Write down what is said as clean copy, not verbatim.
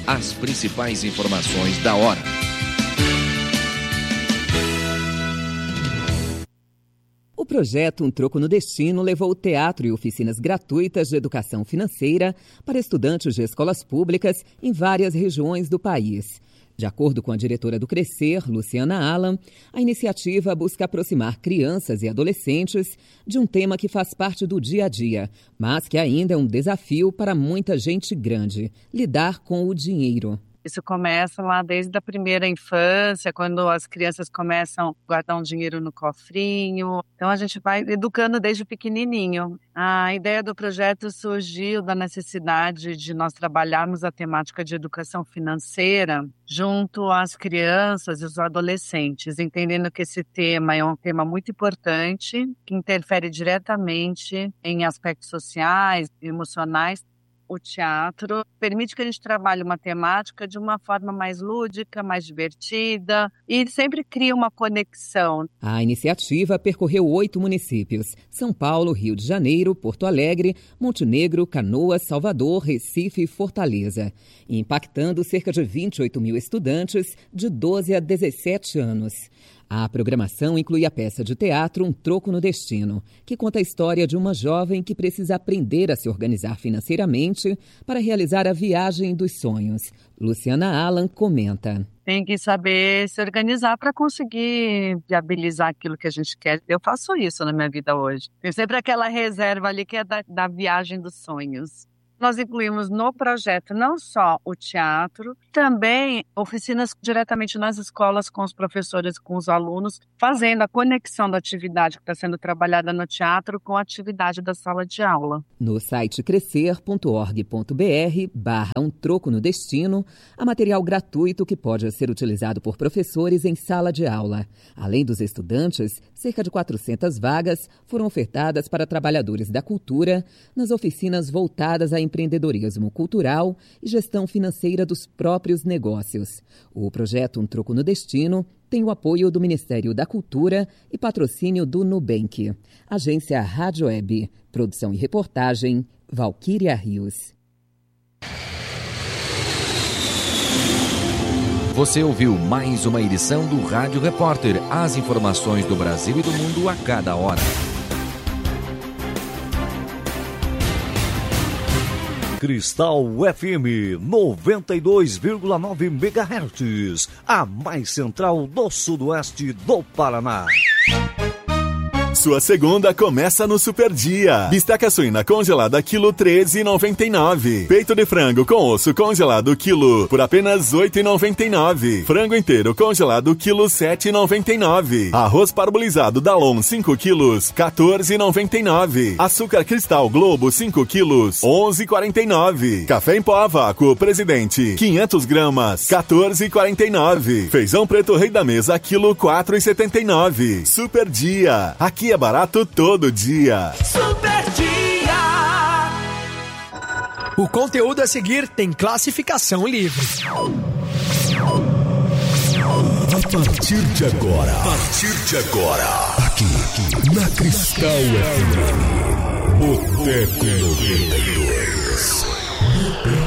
as principais informações da hora. O projeto Um Troco no Destino levou o teatro e oficinas gratuitas de educação financeira para estudantes de escolas públicas em várias regiões do país. De acordo com a diretora do Crescer, Luciana Alan, a iniciativa busca aproximar crianças e adolescentes de um tema que faz parte do dia a dia, mas que ainda é um desafio para muita gente grande: lidar com o dinheiro. Isso começa lá desde a primeira infância, quando as crianças começam a guardar um dinheiro no cofrinho. Então a gente vai educando desde pequenininho. A ideia do projeto surgiu da necessidade de nós trabalharmos a temática de educação financeira junto às crianças e os adolescentes, entendendo que esse tema é um tema muito importante, que interfere diretamente em aspectos sociais, emocionais. O teatro permite que a gente trabalhe uma temática de uma forma mais lúdica, mais divertida e sempre cria uma conexão. A iniciativa percorreu 8 municípios: São Paulo, Rio de Janeiro, Porto Alegre, Montenegro, Canoas, Salvador, Recife e Fortaleza, impactando cerca de 28 mil estudantes de 12 a 17 anos. A programação inclui a peça de teatro Um Troco no Destino, que conta a história de uma jovem que precisa aprender a se organizar financeiramente para realizar a viagem dos sonhos. Luciana Alan comenta. Tem que saber se organizar para conseguir viabilizar aquilo que a gente quer. Eu faço isso na minha vida hoje. Tem sempre aquela reserva ali que é da viagem dos sonhos. Nós incluímos no projeto não só o teatro, também oficinas diretamente nas escolas com os professores, com os alunos, fazendo a conexão da atividade que está sendo trabalhada no teatro com a atividade da sala de aula. No site crescer.org.br/Um Troco no Destino, há material gratuito que pode ser utilizado por professores em sala de aula. Além dos estudantes, cerca de 400 vagas foram ofertadas para trabalhadores da cultura nas oficinas voltadas a empreendedorismo cultural e gestão financeira dos próprios negócios. O projeto Um Troco no Destino tem o apoio do Ministério da Cultura e patrocínio do Nubank. Agência Rádio Web. Produção e reportagem, Valquíria Rios. Você ouviu mais uma edição do Rádio Repórter. As informações do Brasil e do mundo a cada hora. Cristal FM 92,9 MHz, a mais central do sudoeste do Paraná. Sua segunda começa no Super Dia. Bisteca suína congelada quilo R$13,99. Peito de frango com osso congelado quilo por apenas R$8,99. Frango inteiro congelado quilo R$7,99. Arroz parbolizado Dalon 5 quilos R$14,99. Açúcar Cristal Globo 5 quilos R$11,49. Café em pó a vácuo Presidente 500 gramas R$14,49. Feijão preto Rei da Mesa quilo R$4,79. Super Dia. Aqui é barato todo dia. Super Dia. O conteúdo a seguir tem classificação livre. A partir de agora, aqui na Cristal FM, Boteco 92.